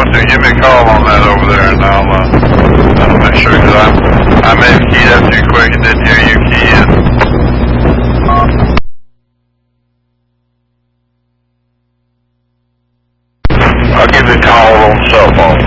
to, give me a call on that over there, and I'll make sure, because I may have keyed up too quick and didn't hear you key in. I'll give you a call on the cell phone.